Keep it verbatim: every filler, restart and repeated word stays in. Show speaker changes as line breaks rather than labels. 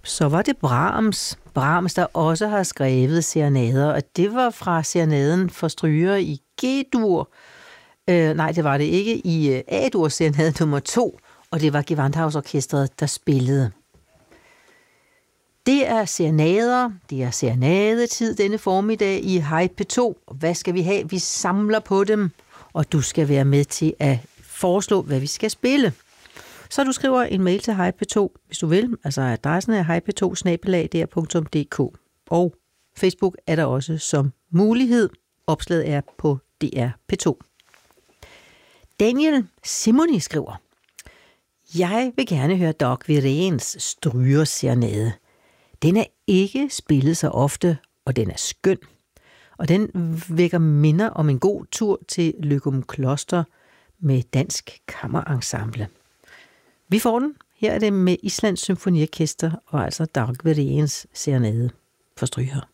Så var det Brahms. Brahms, der også har skrevet serenader, og det var fra serenaden for stryger i G-dur. Øh, nej, det var det ikke. I uh, A-dur serenade nummer to, og det var Gewandhausorkestret, der spillede. Det er serenader, det er serenadetid denne formiddag i Hej P to. Hvad skal vi have? Vi samler på dem, og du skal være med til at foreslå, hvad vi skal spille. Så du skriver en mail til Hej P to, hvis du vil. Altså adressen er hej p to snabel-a d r punktum d k. Og Facebook er der også som mulighed. Opslaget er på D R P to. Daniel Simoni skriver: Jeg vil gerne høre Dag Wiréns strygerserenade. Den er ikke spillet så ofte, og den er skøn. Og den vækker minder om en god tur til Løgum Kloster med Dansk Kammerensemble. Vi får den. Her er det med Islands Symfoniorkester og altså Dag Wiréns serenade for stryger.